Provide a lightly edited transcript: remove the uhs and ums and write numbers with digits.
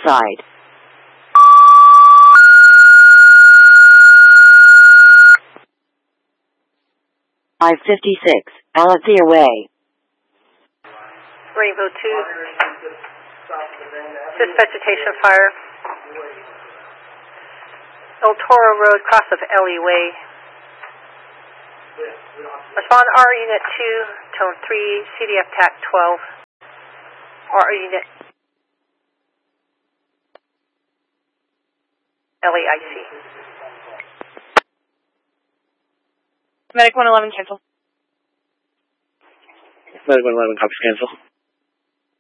outside. I-56, Alethea Way. Rainbow 2. This vegetation fire. El Toro Road, cross of Ellie Way. Respond R Unit 2, Tone 3, CDF TAC 12. R Unit LAIC. Medic 111, cancel. Medic 111, copy, cancel.